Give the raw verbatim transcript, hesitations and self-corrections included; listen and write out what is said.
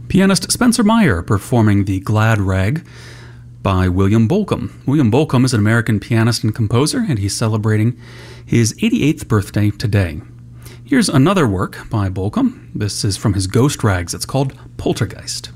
Pianist Spencer Meyer performing the Glad Rag by William Bolcom. William Bolcom is an American pianist and composer, and he's celebrating his eighty-eighth birthday today. Here's another work by Bolcom. This is from his Ghost Rags. It's called Poltergeist.